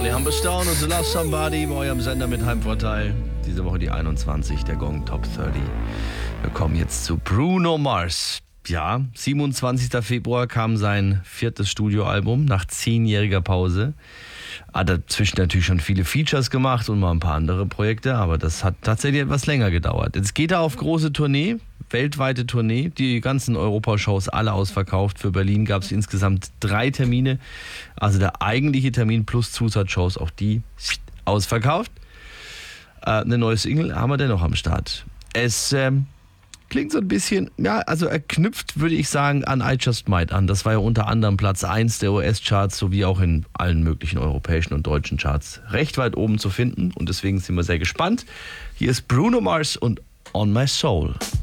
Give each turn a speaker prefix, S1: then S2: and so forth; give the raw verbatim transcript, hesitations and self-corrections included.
S1: Charlie Humberstone und The Love Somebody bei eurem Sender mit Heimvorteil. Diese Woche die einundzwanzig, der Gong Top dreißig. Wir kommen jetzt zu Bruno Mars. Ja, siebenundzwanzigster Februar kam sein viertes Studioalbum nach zehnjähriger Pause. Hat dazwischen natürlich schon viele Features gemacht und mal ein paar andere Projekte, aber das hat tatsächlich etwas länger gedauert. Jetzt geht er auf große Tournee, weltweite Tournee, die ganzen Europashows alle ausverkauft. Für Berlin gab es insgesamt drei Termine, also der eigentliche Termin plus Zusatzshows, auch die ausverkauft. Äh, eine neue Single haben wir dennoch am Start. Es ähm, klingt so ein bisschen, ja, also er knüpft, würde ich sagen, an I Just Might an. Das war ja unter anderem Platz eins der U S-Charts, sowie auch in allen möglichen europäischen und deutschen Charts recht weit oben zu finden. Und deswegen sind wir sehr gespannt. Hier ist Bruno Mars und On My Soul.